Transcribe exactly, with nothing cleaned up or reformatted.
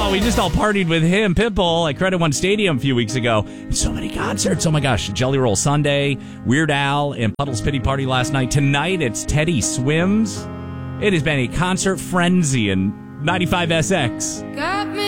Oh, we just all partied with him, Pitbull, at Credit One Stadium a few weeks ago. So many concerts. Oh, my gosh. Jelly Roll Sunday, Weird Al, and Puddle's Pity Party last night. Tonight, it's Teddy Swims. It has been a concert frenzy in ninety-five S X. Good.